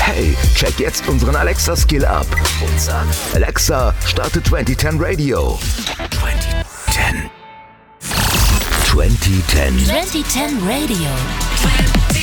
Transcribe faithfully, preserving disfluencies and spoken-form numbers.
Hey, check jetzt unseren Alexa-Skill ab und sag: Alexa, starte zwanzig zehn Radio. zwanzig zehn. zwanzig zehn. zwanzig zehn Radio.